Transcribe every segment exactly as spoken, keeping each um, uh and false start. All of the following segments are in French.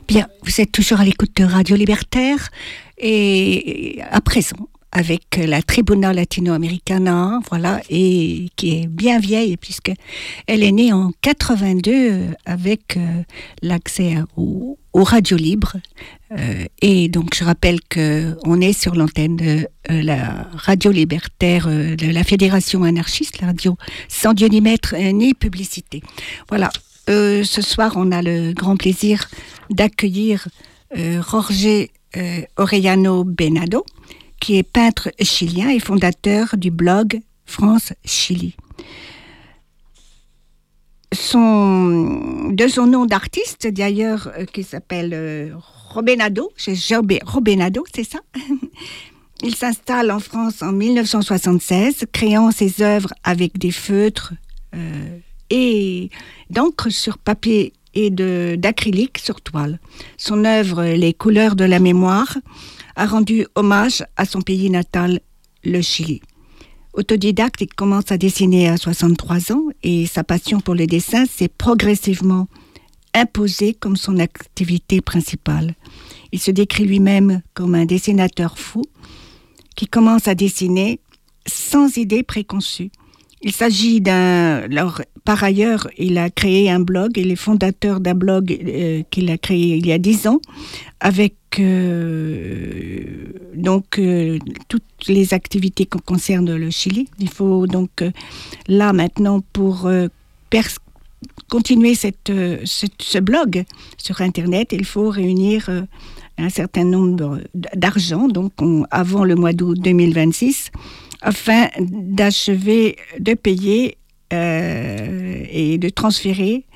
Bien, vous êtes toujours à l'écoute de Radio Libertaire et à présent avec la Tribuna Latino-Americana, voilà, et qui est bien vieille puisque elle est née en quatre-vingt-deux avec euh, l'accès au, au radio libre. Euh, et donc je rappelle que on est sur l'antenne de euh, la Radio Libertaire euh, de la Fédération anarchiste, la radio sans Dieu ni maître euh, ni publicité. Voilà. Euh, ce soir, on a le grand plaisir d'accueillir euh, Jorge euh, Orellano Benado, qui est peintre chilien et fondateur du blog France-Chili. Son, de son nom d'artiste, d'ailleurs, euh, qui s'appelle euh, Robenado, c'est Robenado, c'est ça. Il s'installe en France en dix-neuf cent soixante-seize, créant ses œuvres avec des feutres euh, et d'encre sur papier et de, d'acrylique sur toile. Son œuvre, Les couleurs de la mémoire, a rendu hommage à son pays natal, le Chili. Autodidacte, il commence à dessiner à soixante-trois ans et sa passion pour le dessin s'est progressivement imposée comme son activité principale. Il se décrit lui-même comme un dessinateur fou qui commence à dessiner sans idée préconçue. Il s'agit d'un... Alors, par ailleurs, il a créé un blog, il est fondateur d'un blog euh, qu'il a créé il y a dix ans, avec euh, donc euh, toutes les activités qui concernent le Chili. Il faut donc, euh, là maintenant, pour euh, pers- continuer cette, euh, cette, ce blog sur Internet, il faut réunir euh, un certain nombre d'argent, donc on, avant le mois d'août deux mille vingt-six, afin d'achever de payer euh, et de transférer.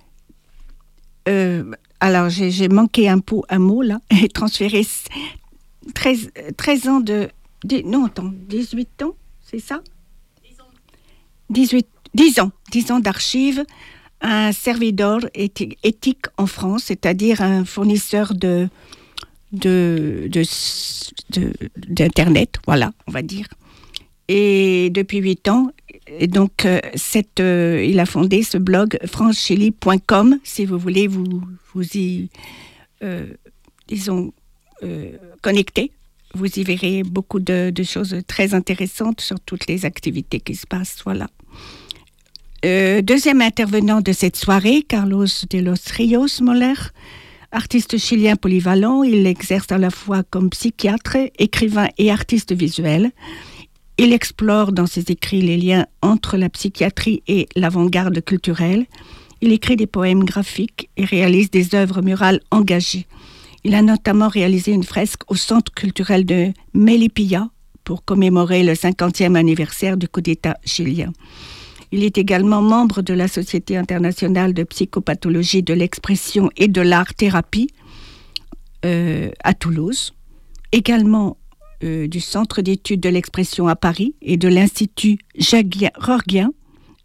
Euh, alors, j'ai, j'ai manqué un, pot, un mot là, et transférer treize, treize ans de. de non, attends, dix-huit ans, c'est ça ? dix-huit, dix ans, dix ans d'archives à un servidor éthi- éthique en France, c'est-à-dire un fournisseur de, de, de, de, d'Internet, voilà, on va dire. Et depuis huit ans, et donc euh, cette, euh, il a fondé ce blog france chili point com. Si vous voulez vous, vous y, euh, disons, euh, connecter, vous y verrez beaucoup de, de choses très intéressantes sur toutes les activités qui se passent. Voilà. Euh, deuxième intervenant de cette soirée, Carlos de los Rios Moller, artiste chilien polyvalent. Il exerce à la fois comme psychiatre, écrivain et artiste visuel. Il explore dans ses écrits les liens entre la psychiatrie et l'avant-garde culturelle. Il écrit des poèmes graphiques et réalise des œuvres murales engagées. Il a notamment réalisé une fresque au Centre culturel de Melipilla pour commémorer le cinquantième anniversaire du coup d'État chilien. Il est également membre de la Société internationale de psychopathologie de l'expression et de l'art-thérapie euh, à Toulouse. Également Euh, du Centre d'études de l'expression à Paris et de l'Institut Jungien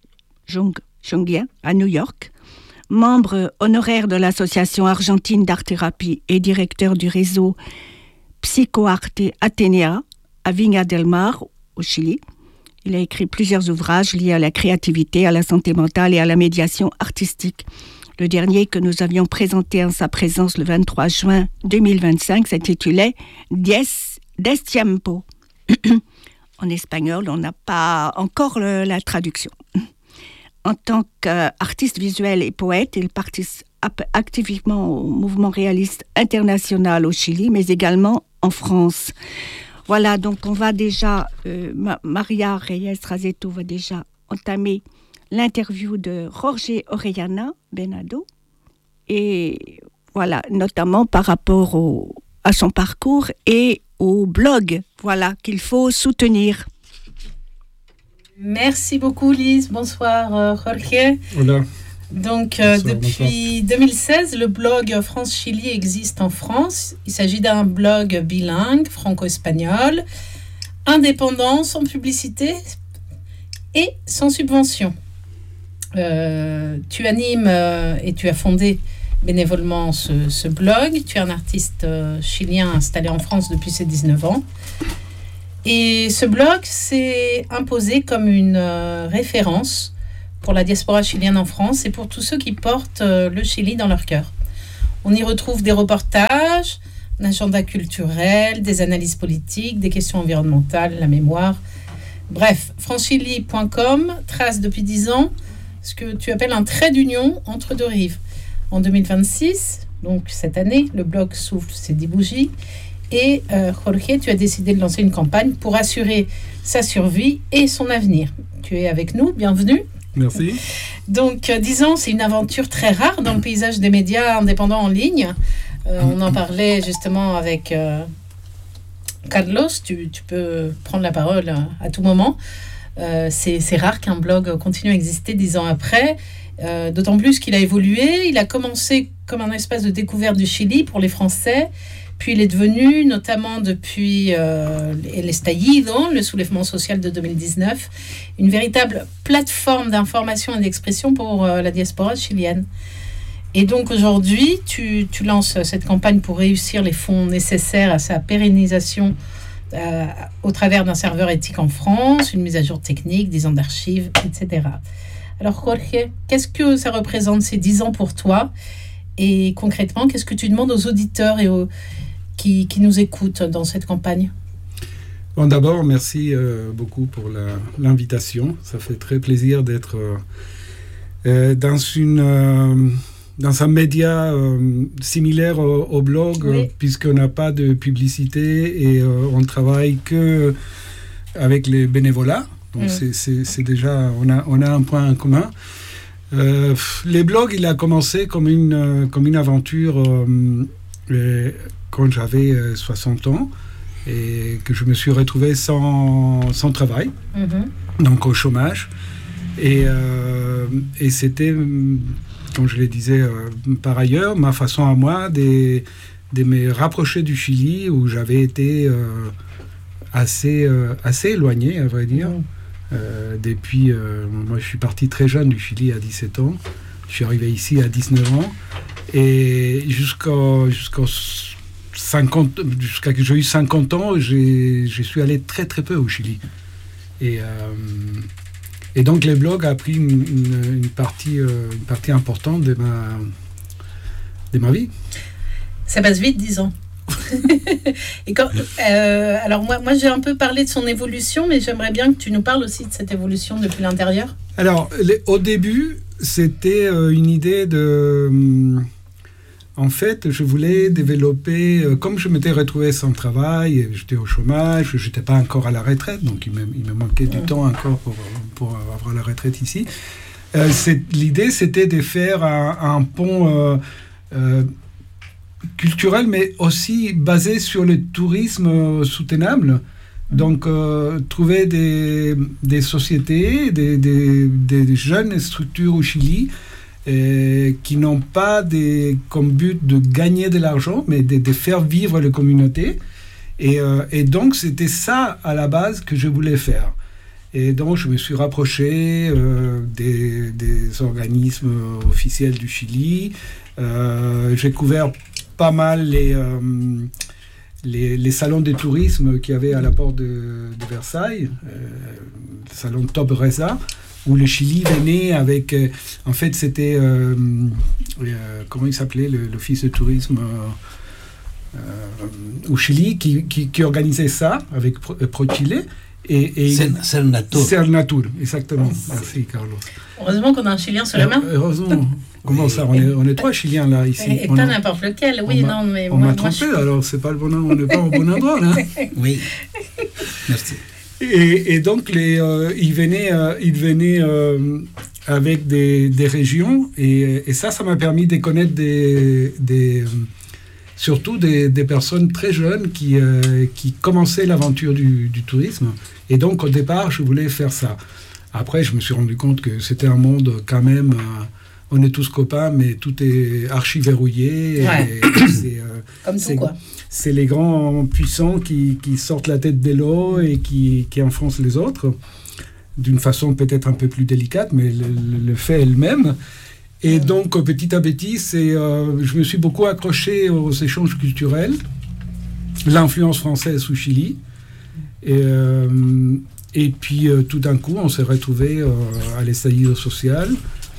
à New York, membre honoraire de l'Association argentine d'art-thérapie et directeur du réseau Psychoarte Atenea à Viña del Mar, au Chili. Il a écrit plusieurs ouvrages liés à la créativité, à la santé mentale et à la médiation artistique. Le dernier que nous avions présenté en sa présence le vingt-trois juin deux mille vingt-cinq s'intitulait « Diez Des tiempo ». En espagnol, on n'a pas encore le, la traduction. En tant qu'artiste visuel et poète, il participe activement au mouvement réaliste international au Chili, mais également en France. Voilà, donc on va déjà, euh, Maria Reyes Razeto va déjà entamer l'interview de Jorge Orellano Benado, et voilà, notamment par rapport au, à son parcours et au blog, voilà, qu'il faut soutenir. Merci beaucoup Lise, bonsoir euh, Jorge. Hola. Donc euh, bonsoir, depuis bonsoir. deux mille seize, le blog France-Chili existe en France. Il s'agit d'un blog bilingue, franco-espagnol, indépendant, sans publicité et sans subvention. Euh, tu animes euh, et tu as fondé bénévolement ce, ce blog. Tu es un artiste euh, chilien installé en France depuis ses dix-neuf ans. Et ce blog s'est imposé comme une euh, référence pour la diaspora chilienne en France et pour tous ceux qui portent euh, le Chili dans leur cœur. On y retrouve des reportages, un agenda culturel, des analyses politiques, des questions environnementales, la mémoire. Bref, france chili point com trace depuis dix ans ce que tu appelles un trait d'union entre deux rives. En deux mille vingt-six, donc cette année, le blog souffle ses dix bougies. Et euh, Jorge, tu as décidé de lancer une campagne pour assurer sa survie et son avenir. Tu es avec nous, bienvenue. Merci. Donc, euh, dix ans, c'est une aventure très rare dans le paysage des médias indépendants en ligne. Euh, on en parlait justement avec euh, Carlos. Tu, tu peux prendre la parole à, à tout moment. Euh, c'est, c'est rare qu'un blog continue à exister dix ans après. Euh, d'autant plus qu'il a évolué. Il a commencé comme un espace de découverte du Chili pour les Français. Puis il est devenu, notamment depuis euh, El Estallido, le soulèvement social de deux mille dix-neuf, une véritable plateforme d'information et d'expression pour euh, la diaspora chilienne. Et donc aujourd'hui, tu, tu lances cette campagne pour réussir les fonds nécessaires à sa pérennisation euh, au travers d'un serveur éthique en France, une mise à jour technique, dix ans d'archives, et cetera. Alors Jorge, qu'est-ce que ça représente ces dix ans pour toi ? Et concrètement, qu'est-ce que tu demandes aux auditeurs et aux Qui, qui nous écoutent dans cette campagne? Bon, d'abord, merci euh, beaucoup pour la, l'invitation. Ça fait très plaisir d'être euh, dans, une, euh, dans un média euh, similaire au, au blog, oui. euh, puisqu'on n'a pas de publicité et euh, on travaille que avec les bénévolats. Donc, mmh. c'est, c'est, c'est déjà, on a, on a un point en commun. Euh, les blogs, il a commencé comme une, comme une aventure euh, euh, quand j'avais soixante ans et que je me suis retrouvé sans, sans travail, mmh. donc au chômage. Et, euh, et c'était, comme je le disais euh, par ailleurs, ma façon à moi de, de me rapprocher du Chili, où j'avais été euh, assez, euh, assez éloigné, à vrai dire. Mmh. Euh, depuis, euh, moi je suis parti très jeune du Chili à dix-sept ans. Je suis arrivé ici à dix-neuf ans. Et jusqu'au... jusqu'au cinquante, jusqu'à que j'ai eu cinquante ans, j'ai, je suis allé très très peu au Chili. Et, euh, et donc les blogs a pris une, une, une, partie, euh, une partie importante de ma, de ma vie. Ça passe vite, dix ans. Et quand, euh, alors moi, moi j'ai un peu parlé de son évolution, mais j'aimerais bien que tu nous parles aussi de cette évolution depuis l'intérieur. Alors, les, au début, c'était euh, une idée de... Hum, En fait, je voulais développer, euh, comme je m'étais retrouvé sans travail, j'étais au chômage, je n'étais pas encore à la retraite, donc il me, il me manquait du mmh. temps encore pour, pour avoir la retraite ici. Euh, c'est, l'idée, c'était de faire un, un pont euh, euh, culturel, mais aussi basé sur le tourisme soutenable. Mmh. Donc, euh, trouver des, des sociétés, des, des, des jeunes structures au Chili, Euh, qui n'ont pas des, comme but de gagner de l'argent, mais de, de faire vivre les communautés. Et, euh, et donc, c'était ça, à la base, que je voulais faire. Et donc, je me suis rapproché euh, des, des organismes officiels du Chili. Euh, j'ai couvert pas mal les, euh, les, les salons de tourisme qu'il y avait à la porte de, de Versailles, euh, le salon Top Reza, où le Chili venait avec... Euh, en fait, c'était... Euh, euh, comment il s'appelait, le, l'office de tourisme euh, euh, au Chili, qui, qui, qui organisait ça avec Pro, Pro Chile. Et, et Cernatur. Cernatur, exactement. Merci, Carlos. Heureusement qu'on a un Chilien sur la main. Heureusement. Comment ça, on est, on est trois Chiliens là, ici. Et pas n'importe lequel, oui, non, mais... On moi, m'a trompé, moi, je... alors c'est pas le bon, on n'est pas au bon endroit, là. Oui, merci. Et, et donc, les, euh, ils venaient, euh, ils venaient euh, avec des, des régions, et, et ça, ça m'a permis de connaître des, des, surtout des, des personnes très jeunes qui, euh, qui commençaient l'aventure du, du tourisme. Et donc, au départ, je voulais faire ça. Après, je me suis rendu compte que c'était un monde quand même... Euh, on est tous copains, mais tout est archi-verrouillé. Ouais. Et c'est, euh, Comme tout, c'est, quoi. C'est les grands puissants qui, qui sortent la tête de l'eau et qui, qui enfoncent les autres, d'une façon peut-être un peu plus délicate, mais le, le fait est le même. Et ouais. donc, petit à petit, c'est, euh, je me suis beaucoup accroché aux échanges culturels, l'influence française au Chili. Et, euh, et puis, euh, tout d'un coup, on s'est retrouvés euh, à l'estallido social.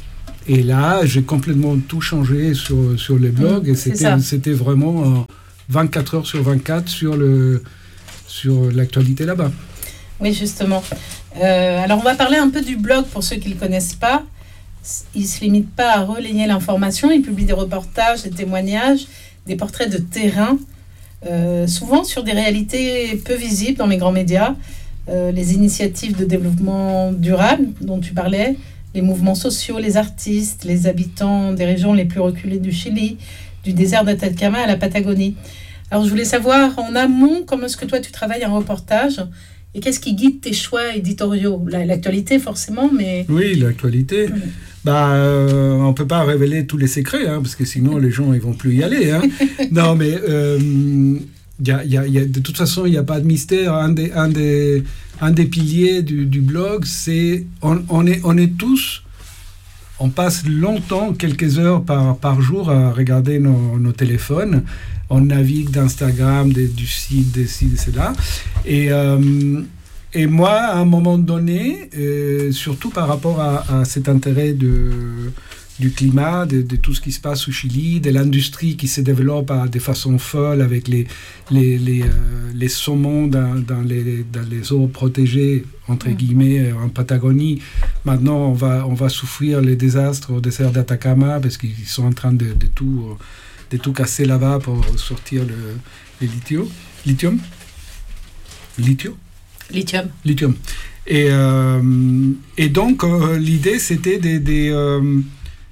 Et là, j'ai complètement tout changé sur, sur les blogs. Mmh, et c'était, c'était vraiment euh, vingt-quatre heures sur vingt-quatre sur, le, sur l'actualité là-bas. Oui, justement. Euh, alors, on va parler un peu du blog pour ceux qui ne le connaissent pas. Il ne se limite pas à relayer l'information. Il publie des reportages, des témoignages, des portraits de terrain, euh, souvent sur des réalités peu visibles dans les grands médias. Euh, les initiatives de développement durable dont tu parlais, les mouvements sociaux, les artistes, les habitants des régions les plus reculées du Chili, du désert d'Atacama à la Patagonie. Alors, je voulais savoir, en amont, comment est-ce que toi, tu travailles un reportage et qu'est-ce qui guide tes choix éditoriaux ? L'actualité, forcément, mais... Oui, l'actualité. Mmh. Bah, euh, on ne peut pas révéler tous les secrets, hein, parce que sinon, les gens ne vont plus y aller. Hein. Non, mais euh, y a, y a, y a, de toute façon, il n'y a pas de mystère. Un des, un des, un des piliers du, du blog, c'est on, on, est, on est tous... On passe longtemps, quelques heures par, par jour, à regarder nos, nos téléphones. On navigue d'Instagram, des, du site, des sites, et cetera. Et, euh, et moi, à un moment donné, euh, surtout par rapport à, à cet intérêt de, du climat, de, de tout ce qui se passe au Chili, de l'industrie qui se développe à, de façon folle avec les, les, les, euh, les saumons dans, dans, les, dans les eaux protégées, entre guillemets, en Patagonie. Maintenant, on va, on va souffrir les désastres au désert d'Atacama parce qu'ils sont en train de, de, tout, de tout casser là-bas pour sortir le, le lithium. Lithium Lithium Lithium. Lithium. Et, euh, et donc, euh, l'idée, c'était des... des euh,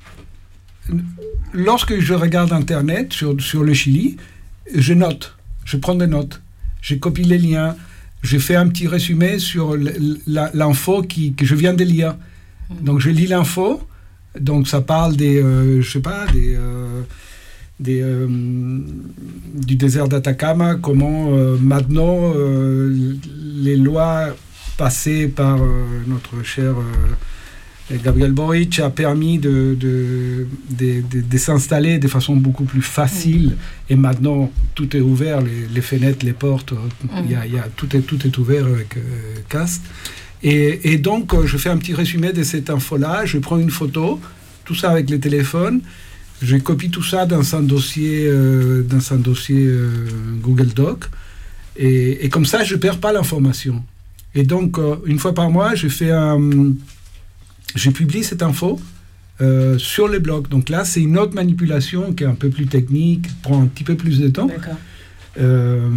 lorsque je regarde Internet sur, sur le Chili, je note, je prends des notes, je copie les liens, je fais un petit résumé sur l'info qui, que je viens de lire. Donc, je lis l'info, donc ça parle des, euh, je sais pas, des... Euh, Des, euh, du désert d'Atacama, comment euh, maintenant euh, les lois passées par euh, notre cher euh, Gabriel Boric a permis de, de, de, de, de s'installer de façon beaucoup plus facile. Mmh. Et maintenant, tout est ouvert, les, les fenêtres, les portes, mmh. y a, y a, tout, est, tout est ouvert avec euh, Cast. Et, et donc, euh, je fais un petit résumé de cette info-là, je prends une photo, tout ça avec les téléphones. Je copie tout ça dans un dossier, euh, dans un dossier euh, Google Doc. Et, et comme ça, je ne perds pas l'information. Et donc, euh, une fois par mois, je, fais un, je publie cette info euh, sur les blogs. Donc là, c'est une autre manipulation qui est un peu plus technique, prend un petit peu plus de temps. D'accord. Euh,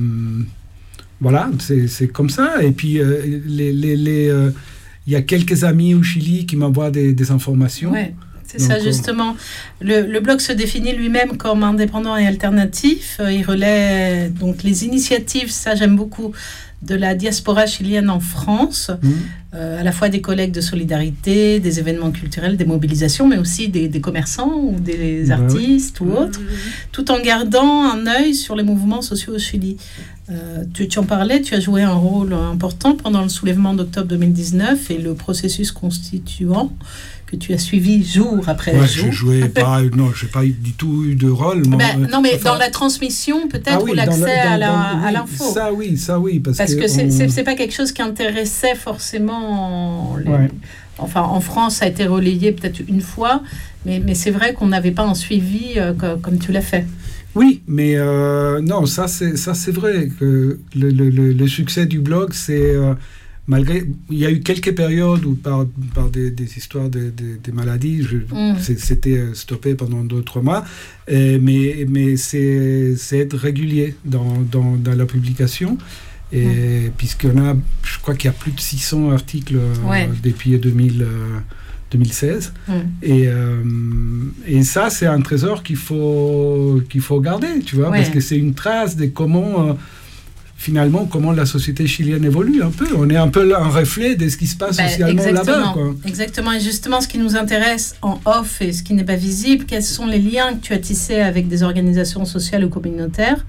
voilà, c'est, c'est comme ça. Et puis, euh, les, les, les, euh, y a quelques amis au Chili qui m'envoient des, des informations. Ouais. C'est ça, justement. Le, le blog se définit lui-même comme indépendant et alternatif. Il relaie donc les initiatives, ça j'aime beaucoup, de la diaspora chilienne en France, mmh. euh, à la fois des collègues de solidarité, des événements culturels, des mobilisations, mais aussi des, des commerçants ou des artistes bah oui. ou autres, mmh. tout en gardant un œil sur les mouvements sociaux au Chili. Euh, tu, tu en parlais, tu as joué un rôle important pendant le soulèvement d'octobre deux mille dix-neuf et le processus constituant que tu as suivi jour après ouais, jour. Je jouais pas, non, j'ai pas du tout eu de rôle. Moi, ben, non, mais enfin, dans la transmission, peut-être, ah oui, ou l'accès dans la, dans, à, la, dans, oui, à l'info. Ça, oui, ça, oui. Parce, parce que, que c'est, on... c'est, c'est pas quelque chose qui intéressait forcément... Les... Ouais. Enfin, en France, ça a été relayé peut-être une fois, mais, mais c'est vrai qu'on n'avait pas un suivi euh, comme, comme tu l'as fait. Oui, mais euh, non, ça c'est, ça c'est vrai que le, le, le, le succès du blog, c'est euh, malgré, il y a eu quelques périodes où par, par des, des histoires de, de, de maladies, je, mm. c'était stoppé pendant deux trois mois, et, mais, mais c'est, c'est être régulier dans, dans, dans la publication, et mm. puisqu'on a, je crois qu'il y a plus de six cents articles ouais. euh, depuis deux mille seize. Mm. Et, euh, et ça, c'est un trésor qu'il faut, qu'il faut garder, tu vois, ouais. parce que c'est une trace de comment, euh, finalement, comment la société chilienne évolue un peu. On est un peu un reflet de ce qui se passe ben, socialement exactement, là-bas. Quoi. Exactement. Et justement, ce qui nous intéresse en off et ce qui n'est pas visible, quels sont les liens que tu as tissés avec des organisations sociales ou communautaires?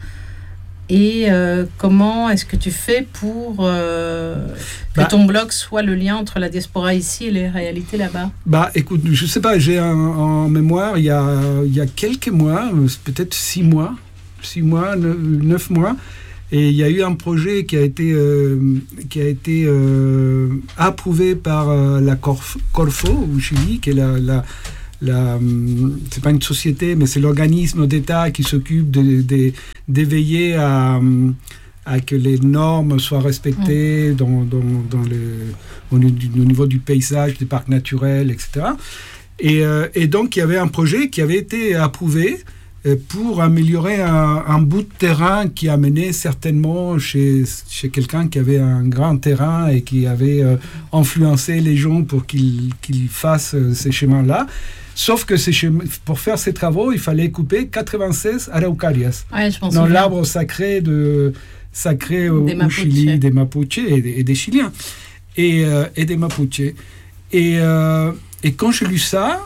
Et euh, comment est-ce que tu fais pour euh, que bah, ton blog soit le lien entre la diaspora ici et les réalités là-bas? Bah, écoute, je sais pas, j'ai un, en mémoire, il y a, il y a quelques mois, peut-être six mois, six mois, neuf mois, et il y a eu un projet qui a été, euh, qui a été euh, approuvé par euh, la Corf, Corfo au Chili, qui est la, la, la, c'est pas une société, mais c'est l'organisme d'État qui s'occupe de, de, d'éveiller à, à que les normes soient respectées mmh. dans, dans, dans le, au, au niveau du paysage, des parcs naturels, et cetera. Et, euh, et donc, il y avait un projet qui avait été approuvé pour améliorer un, un bout de terrain qui amenait certainement chez, chez quelqu'un qui avait un grand terrain et qui avait euh, influencé les gens pour qu'ils, qu'ils fassent euh, ces chemins-là. Sauf que ces chemins, pour faire ces travaux, il fallait couper quatre-vingt-seize araucarias ouais, je pense dans bien. l'arbre sacré, de, sacré au, au Chili, des Mapuches et des, et des Chiliens, et, euh, et des Mapuches. Et, euh, et quand j'ai lu ça,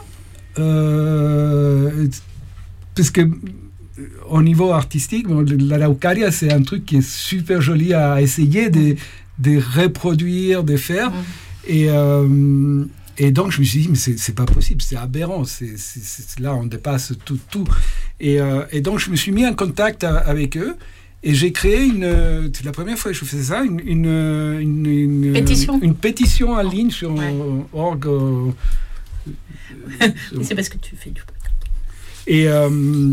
euh, parce que au niveau artistique, l'araucaria, c'est un truc qui est super joli à essayer de, de reproduire, de faire. Mmh. Et, euh, et donc, je me suis dit, mais c'est, c'est pas possible, c'est aberrant. C'est, c'est, c'est, là, on dépasse tout. tout. Et, euh, et donc, je me suis mis en contact avec eux. Et j'ai créé une... C'est la première fois que je faisais ça, une, une, une, une, pétition. une pétition en ligne sur ouais. org. Euh, c'est parce que tu fais du... Et, euh,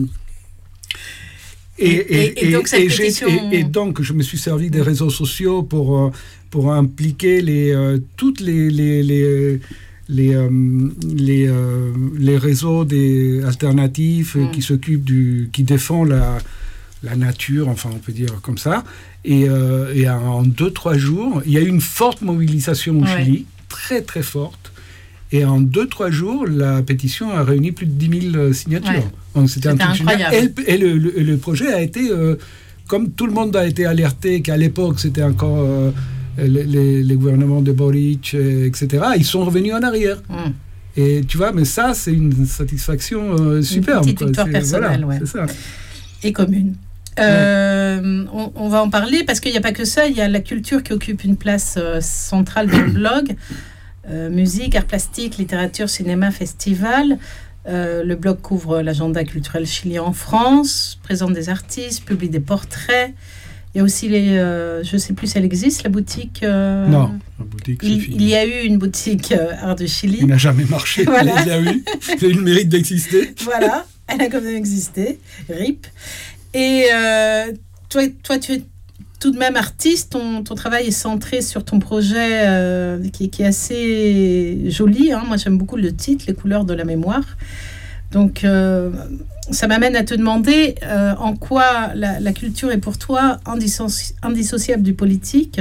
et, et, et, et, donc et, pétition... et, et donc, je me suis servi des réseaux sociaux pour, pour impliquer les, euh, toutes les, les, les, les, euh, les, euh, les réseaux des alternatifs mm. qui s'occupent du... qui défendent la, la nature, enfin, on peut dire comme ça. Et, euh, et en deux, trois jours, il y a eu une forte mobilisation au ouais. Chili, très, très forte. Et en deux, trois jours, la pétition a réuni plus de dix mille signatures. Ouais. Donc, c'était, c'était un truc incroyable. Et, et le, le, le projet a été, euh, comme tout le monde a été alerté, qu'à l'époque, c'était encore euh, les, les, les gouvernements de Boric, et cetera, ils sont revenus en arrière. Mm. Et tu vois, mais ça, c'est une satisfaction euh, superbe. Une petite victoire personnelle, voilà, ouais. C'est ça. Et commune. Euh, ouais. on, on va en parler, parce qu'il n'y a pas que ça, il y a la culture qui occupe une place euh, centrale dans le blog. Euh, musique, art plastique, littérature, cinéma, festival. Euh, le blog couvre l'agenda culturel chilien en France, présente des artistes, publie des portraits. Il y a aussi les... Euh, je ne sais plus si elle existe, la boutique... Euh, non, la boutique, c'est il, fini. Il y a eu une boutique euh, Art de Chili. Elle n'a jamais marché, voilà. Mais il y a eu. C'est une mérite d'exister. Voilà, elle a quand même existé. R I P. Et euh, toi, toi, tu es tout de même artiste, ton, ton travail est centré sur ton projet euh, qui, qui est assez joli. Hein. Moi, j'aime beaucoup le titre, Les couleurs de la mémoire. Donc, euh, ça m'amène à te demander euh, en quoi la, la culture est pour toi indissoci- indissociable du politique,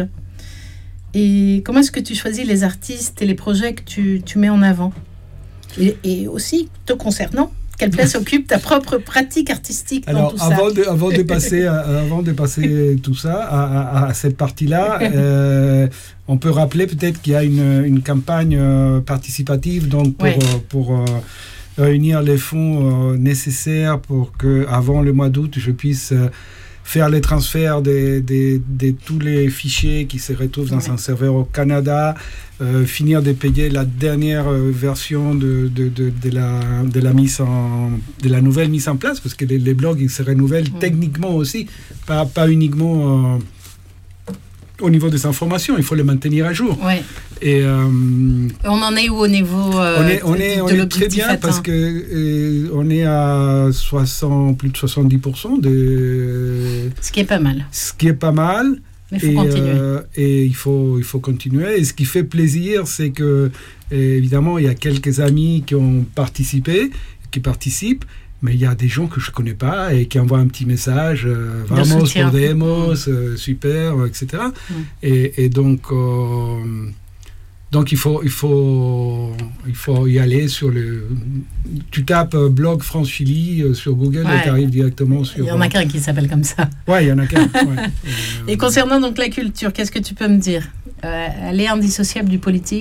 et comment est-ce que tu choisis les artistes et les projets que tu, tu mets en avant. Et, et aussi, te concernant, quelle place occupe ta propre pratique artistique dans Alors, tout avant ça de, avant de passer, à, avant de passer tout ça à, à, à cette partie-là, euh, on peut rappeler peut-être qu'il y a une, une campagne euh, participative donc pour, ouais. euh, pour euh, réunir les fonds euh, nécessaires pour que avant le mois d'août, je puisse euh, faire les transferts de, de, de tous les fichiers qui se retrouvent dans ouais. un serveur au Canada, euh, finir de payer la dernière euh, version de, de, de, de, la, de, la mise en, de la nouvelle mise en place, parce que les, les blogs ils se renouvellent mmh. techniquement aussi, pas, pas uniquement euh, au niveau des informations, il faut les maintenir à jour. Ouais. Et, euh, on en est où au niveau euh, on est, on est, de, on de est très bien atteint. Parce que euh, on est à soixante, plus de soixante-dix pour cent de... Ce qui est pas mal. Ce qui est pas mal. Mais il faut et, continuer. Euh, et il faut, il faut continuer. Et ce qui fait plaisir, c'est que, évidemment, il y a quelques amis qui ont participé, qui participent, mais il y a des gens que je ne connais pas et qui envoient un petit message, euh, vraiment pour des émos, euh, super, euh, et cetera. Mm. Et, et donc, euh, donc il, faut, il, faut, il faut y aller sur le... Tu tapes euh, blog France Chili euh, sur Google ouais. et tu arrives directement sur... Il y en a qu'un qui s'appelle comme ça. Oui, il y en a qu'un. Ouais. Et, et concernant donc la culture, qu'est-ce que tu peux me dire euh, Elle est indissociable du politique ?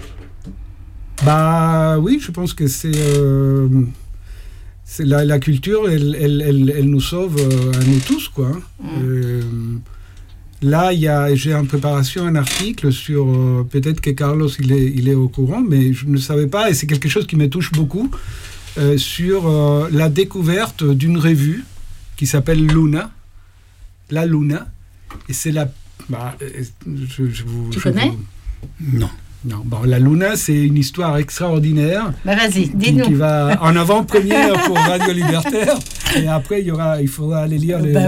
Bah oui, je pense que c'est... Euh, c'est la, la culture, elle, elle, elle, elle nous sauve euh, à nous tous, quoi. Mm. Euh, là, y a, j'ai en préparation un article sur... Euh, peut-être que Carlos, il est, il est au courant, mais je ne savais pas, et c'est quelque chose qui me touche beaucoup, euh, sur euh, la découverte d'une revue qui s'appelle Luna. La Luna. Et c'est la... Bah, je, je vous, tu je connais vous... Non. Non, bon, la Luna, c'est une histoire extraordinaire. Bah vas-y, qui, dis-nous. qui va en avant-première pour Radio Libertaire. Et après, il, y aura, il faudra aller lire les, bah